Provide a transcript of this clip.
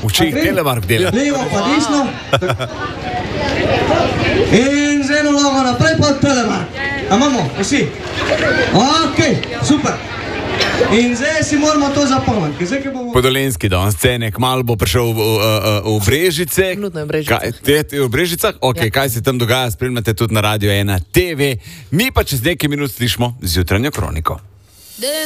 Uči jih Telemark dela. Levo pa desno. In z eno nogo naprej pa Telemark. A imamo, vsi? Ok, super. In zdaj si moramo to zapomniti. Podolenski danes scene, kmalu bo prišel v Brežice. V Brežicah? Ok, kaj se tam dogaja, spremljate tudi na Radio 1 TV. Mi pa čez nekaj minut slišimo zjutranjo kroniko.